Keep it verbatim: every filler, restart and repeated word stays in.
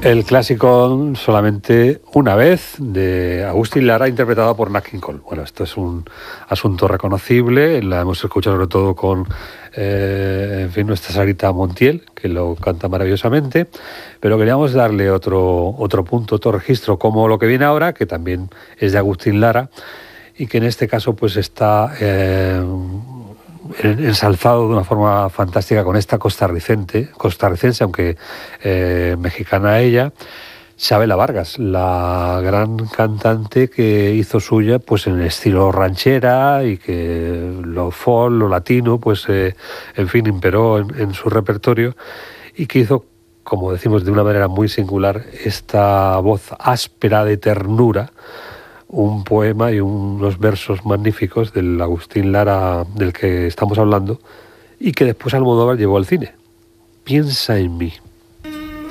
El clásico Solamente una vez, de Agustín Lara, interpretado por Nat King Cole. Bueno, esto es un asunto reconocible, la hemos escuchado sobre todo con eh, en fin, nuestra Sarita Montiel, que lo canta maravillosamente, pero queríamos darle otro, otro punto, otro registro, como lo que viene ahora, que también es de Agustín Lara, y que en este caso pues está eh, ensalzado de una forma fantástica con esta costarricense, costarricense aunque eh, mexicana ella, Chabela Vargas, la gran cantante que hizo suya pues en estilo ranchera y que lo folk, lo latino, pues eh, en fin, imperó en, en su repertorio y que hizo, como decimos de una manera muy singular, esta voz áspera de ternura, un poema y unos versos magníficos del Agustín Lara del que estamos hablando y que después Almodóvar llevó al cine. Piensa en mí.